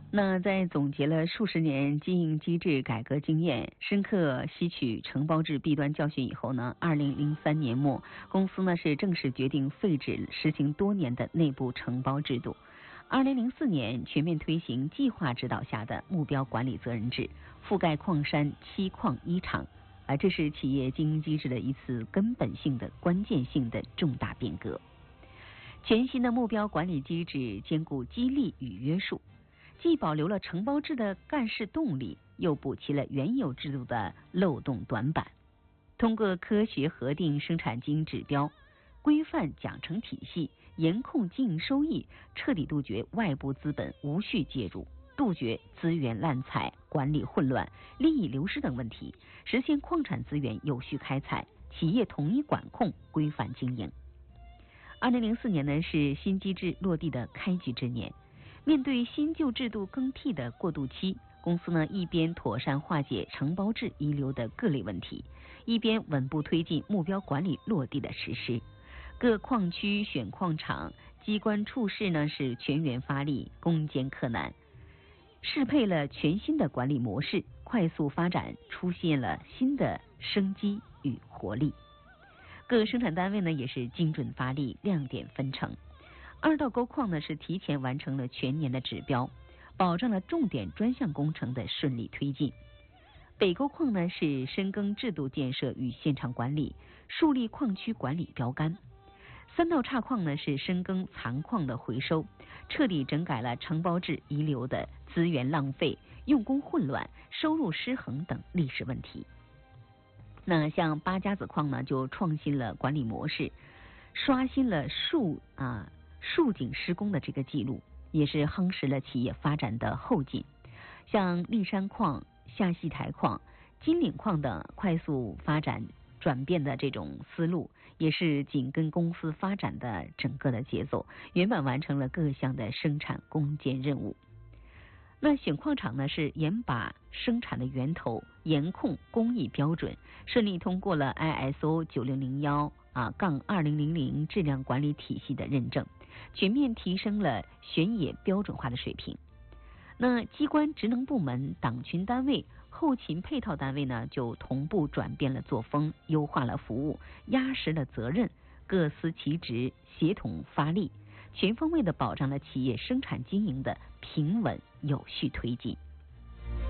那在总结了数十年经营机制改革经验，深刻吸取承包制弊端教训以后呢，2003年末，公司呢是正式决定废止实行多年的内部承包制度。2004年全面推行计划指导下的目标管理责任制，覆盖矿山7矿1厂，这是企业经营机制的一次根本性的、关键性的重大变革。全新的目标管理机制兼顾激励与约束，既保留了承包制的干事动力，又补齐了原有制度的漏洞短板。通过科学核定生产经营指标，规范奖惩体系，严控经营收益，彻底杜绝外部资本无序介入，杜绝资源滥采、管理混乱、利益流失等问题，实现矿产资源有序开采，企业统一管控、规范经营。2004年呢是新机制落地的开局之年。面对新旧制度更替的过渡期，公司呢一边妥善化解承包制遗留的各类问题，一边稳步推进目标管理落地的实施。各矿区选矿场机关处室呢是全员发力，攻坚克难，适配了全新的管理模式，快速发展出现了新的生机与活力。各生产单位呢也是精准发力，亮点纷呈。二道沟矿呢是提前完成了全年的指标，保障了重点专项工程的顺利推进。北沟矿呢是深耕制度建设与现场管理，树立矿区管理标杆。三道岔矿呢是深耕残矿的回收，彻底整改了承包制遗留的资源浪费、用工混乱、收入失衡等历史问题。那像八家子矿呢就创新了管理模式，刷新了竖井施工的这个记录，也是夯实了企业发展的后劲。像砾山矿、下戏台矿、金岭矿等快速发展转变的这种思路，也是紧跟公司发展的整个的节奏，圆满完成了各项的生产攻坚任务。那选矿场呢是严把生产的源头，严控工艺标准，顺利通过了 ISO 9001-2000质量管理体系的认证，全面提升了选冶标准化的水平。那机关职能部门、党群单位、后勤配套单位呢就同步转变了作风，优化了服务，压实了责任，各司其职，协同发力，全方位的保障了企业生产经营的平稳有序推进。